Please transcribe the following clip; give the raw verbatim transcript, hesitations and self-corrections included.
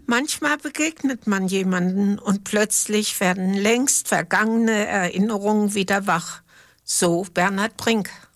Manchmal begegnet man jemanden und plötzlich werden längst vergangene Erinnerungen wieder wach. So Bernhard Brink.